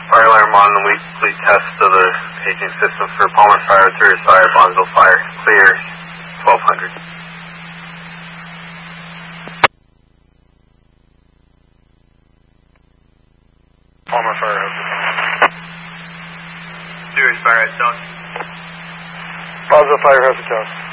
Fire alarm on the weekly test of the paging system for Palmer Fire, Third Fire, Bonneville Fire. Clear, 1200. Palmer Fire, Sirius Fire, Headstone. Bonneville Fire, Headstone.